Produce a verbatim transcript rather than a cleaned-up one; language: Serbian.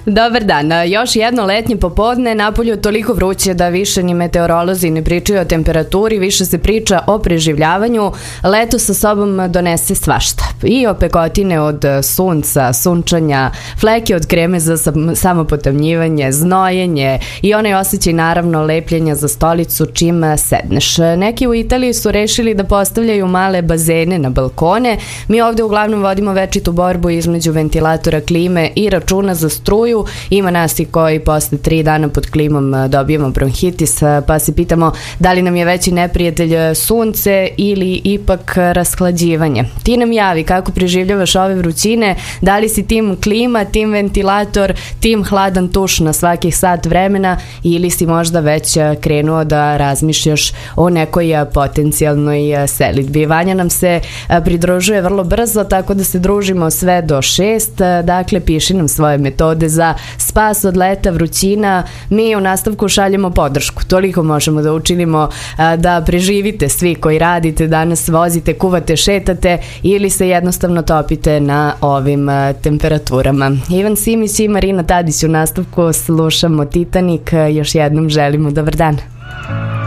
Dobar dan. Još jedno letnje popodne, napolju je toliko vruće da više ni meteorolozi ne pričaju o temperaturi, više se priča o preživljavanju. Leto sa sobom donese svašta. I opekotine od sunca, sunčanja, fleke od kreme za samopotamnjivanje, znojenje i onaj osjećaj naravno lepljenja za stolicu čim sedneš. Neki u Italiji su rešili da postavljaju male bazene na balkone. Mi ovde uglavnom vodimo večitu borbu između ventilatora, klime i računa za struju. Ima nas i koji posle tri dana pod klimom dobijemo bronhitis, pa se pitamo da li nam je veći neprijatelj sunce ili ipak rashlađivanje. Ti nam javi kako preživljavaš ove vrućine, da li si tim klima, tim ventilator, tim hladan tuš na svakih sat vremena ili si možda već krenuo da razmišljaš o nekoj potencijalnoj selidbi. Vanja nam se pridružuje vrlo brzo, tako da se družimo sve do šest. Dakle, piši nam svoje metode za spas od leta, vrućina. Mi u nastavku šaljemo podršku. Toliko možemo da učinimo da preživite svi koji radite, danas vozite, kuvate, šetate ili se jednostavno topite na ovim temperaturama. Ivan Simić i Marina Tadić u nastavku, slušamo Titanik. Još jednom želimo dobar dan.